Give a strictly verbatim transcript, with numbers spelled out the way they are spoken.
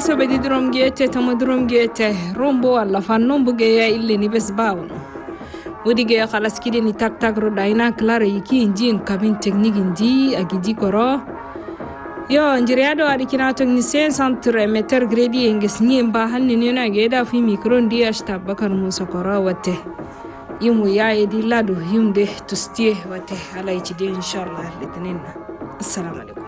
so be didrom gete tamadrom gete rombo alla fannon buge ya ille ni bes bawno wodi ge khalas kide ni tak tak ro dayna klare yiki injin kabin technique indi agidi koro yo njiriado adi kinato ni centre meter gredi enges nyemba hanni nena ge da fi micro ndi ashta bakar musa koro wate yimu yayi di ladu yumde tustie wate ala ichide inshallah litinin assalamu alaikum.